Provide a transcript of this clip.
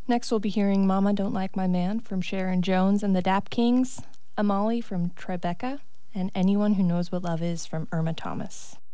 Next, we'll be hearing Mama Don't Like My Man from Sharon Jones and the Dap Kings, Amali from Tribeca, and Anyone Who Knows What Love Is from Irma Thomas.